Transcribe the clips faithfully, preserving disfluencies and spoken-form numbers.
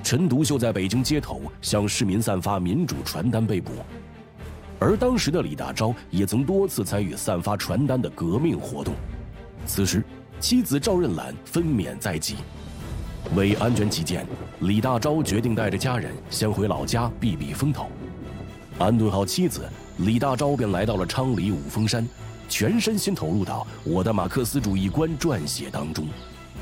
陈独秀在北京街头向市民散发民主传单被捕，而当时的李大钊也曾多次参与散发传单的革命活动。此时，妻子赵任兰分娩在即，为安全起见，李大钊决定带着家人先回老家避避风头。安顿好妻子，李大钊便来到了昌黎五峰山，全身心投入到《我的马克思主义观》撰写当中。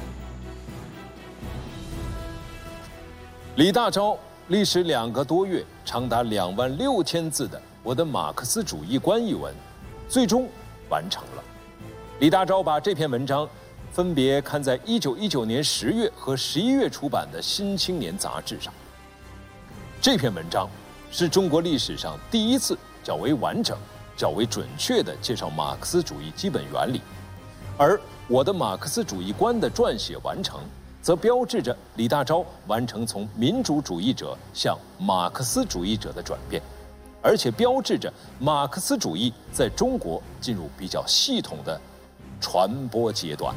李大钊历时两个多月，长达两万六千字的《我的马克思主义观》一文，最终完成了。李大钊把这篇文章分别刊在一九一九年十月和十一月出版的《新青年》杂志上。这篇文章是中国历史上第一次较为完整、较为准确地介绍马克思主义基本原理，而《我的马克思主义观》的撰写完成，则标志着李大钊完成从民主主义者向马克思主义者的转变，而且标志着马克思主义在中国进入比较系统的传播阶段。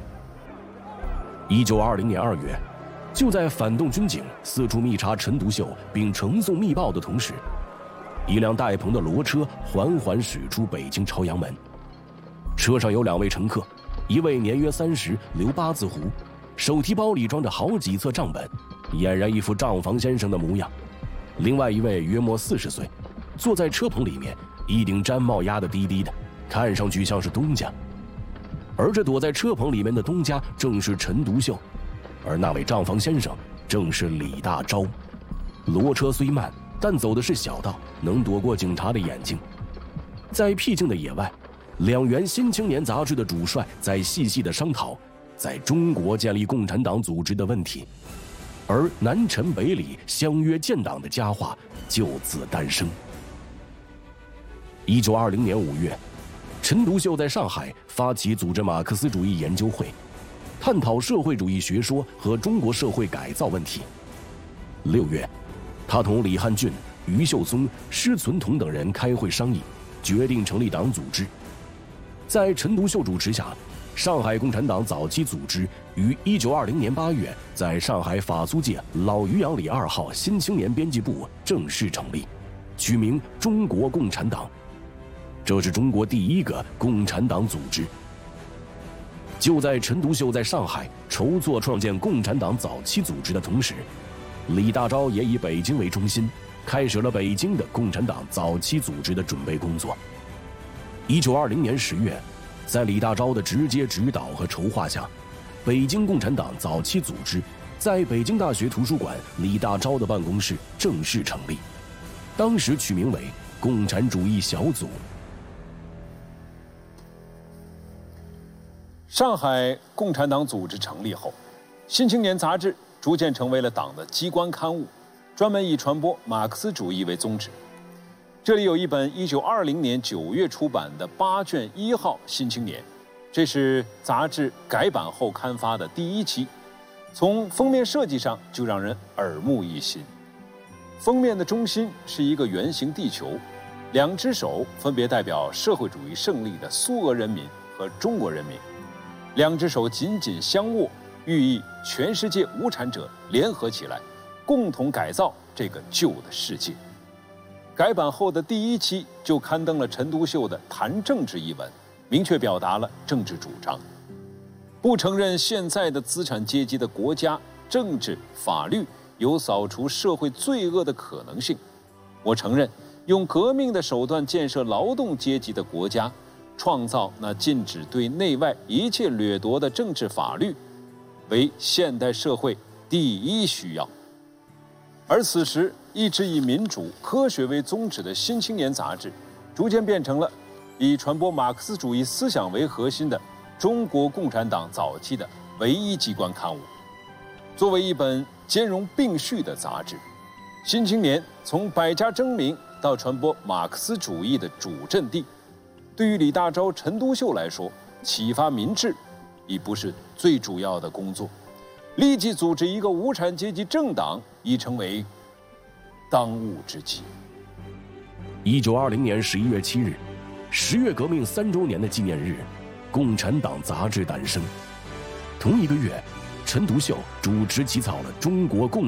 一九二零年二月，就在反动军警四处密查陈独秀并呈送密报的同时，一辆带棚的骡车缓缓驶出北京朝阳门。车上有两位乘客，一位年约三十，留八字胡，手提包里装着好几册账本，俨然一副账房先生的模样；另外一位约莫四十岁，坐在车棚里面，一顶毡帽压得低低的，看上去像是东家。而这躲在车棚里面的东家正是陈独秀，而那位账房先生正是李大钊。骡车虽慢，但走的是小道，能躲过警察的眼睛。在僻静的野外，两元《新青年》杂志的主帅在细细的商讨在中国建立共产党组织的问题，而南陈北李相约建党的佳话就此诞生。一九二零年五月，陈独秀在上海发起组织马克思主义研究会，探讨社会主义学说和中国社会改造问题。六月，他同李汉俊、余秀松、施存同等人开会商议，决定成立党组织。在陈独秀主持下，上海共产党早期组织于一九二零年八月在上海法租界老渔阳里二号新青年编辑部正式成立，取名中国共产党。这是中国第一个共产党组织。就在陈独秀在上海筹措创建共产党早期组织的同时，李大钊也以北京为中心，开始了北京的共产党早期组织的准备工作。一九二零年十月，在李大钊的直接指导和筹划下，北京共产党早期组织在北京大学图书馆李大钊的办公室正式成立，当时取名为共产主义小组。 上海共产党组织成立后，《新青年》杂志逐渐成为了党的机关刊物，专门以传播马克思主义为宗旨。这里有一本一九二零年九月出版的八卷一号《新青年》，这是杂志改版后刊发的第一期，从封面设计上就让人耳目一新。封面的中心是一个圆形地球，两只手分别代表社会主义胜利的苏俄人民和中国人民，两只手紧紧相握，寓意全世界无产者联合起来，共同改造这个旧的世界。改版后的第一期就刊登了陈独秀的《谈政治》一文，明确表达了政治主张，不承认现在的资产阶级的国家、政治、法律有扫除社会罪恶的可能性。我承认用革命的手段建设劳动阶级的国家，创造那禁止对内外一切掠夺的政治法律，为现代社会第一需要。而此时，一直以民主、科学为宗旨的《新青年》杂志，逐渐变成了以传播马克思主义思想为核心的中国共产党早期的唯一机关刊物。作为一本兼容并蓄的杂志，《新青年》从百家争鸣到传播马克思主义的主阵地，对于李大钊、陈独秀来说，启发民智已不是最主要的工作，立即组织一个无产阶级政党已成为当务之急。 一九二零年十一月七日，十月革命三周年的纪念日，《共产党》杂志诞生。同一个月，陈独秀主持起草了《中国共